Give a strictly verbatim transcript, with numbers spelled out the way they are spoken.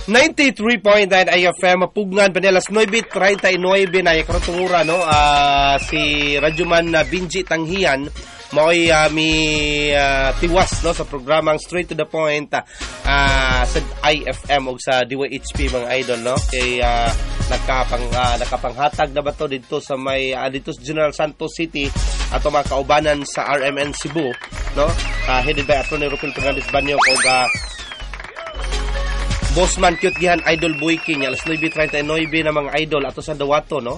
ninety-three point nine I F M Pugnan Panelas nine thirty-nine na karon tungura no uh, si Radyoman uh, Binji Tanghian mo'y uh, mi uh, tiwas no sa programang Straight to the Point uh, sa I F M o sa D Y H P mga idol no kay uh, nagkapang uh, nakapanghatag na ba to dito sa may uh, dito sa General Santos City ato mga kaubanan sa R M N Cebu no uh, headed by Atty. Rupil Fernandez Banyo og uh, Bossman cute gihan Idol Boy King alas nine thirty-nine na mga idol ato sa Dawato no